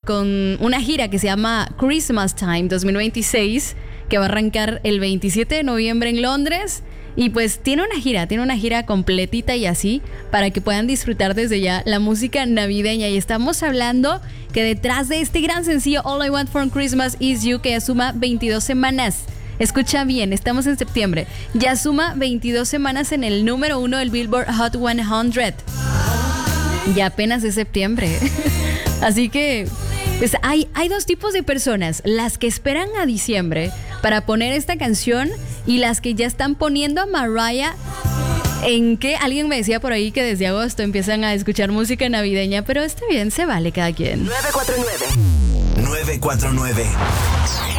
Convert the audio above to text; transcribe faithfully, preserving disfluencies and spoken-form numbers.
con una gira que se llama Christmas Time dos mil veintiséis, que va a arrancar el veintisiete de noviembre en Londres. Y pues tiene una gira, tiene una gira completita y así, para que puedan disfrutar desde ya la música navideña. Y estamos hablando que detrás de este gran sencillo All I Want for Christmas Is You, que ya suma veintidós semanas. Escucha bien, estamos en septiembre. Ya suma veintidós semanas en el número uno del Billboard Hot cien. Ya apenas es septiembre. Así que pues hay, hay dos tipos de personas: las que esperan a diciembre para poner esta canción y las que ya están poniendo a Mariah. En que alguien me decía por ahí que desde agosto empiezan a escuchar música navideña, pero está bien, se vale cada quien. nueve cuatro nueve. nueve cuatro nueve.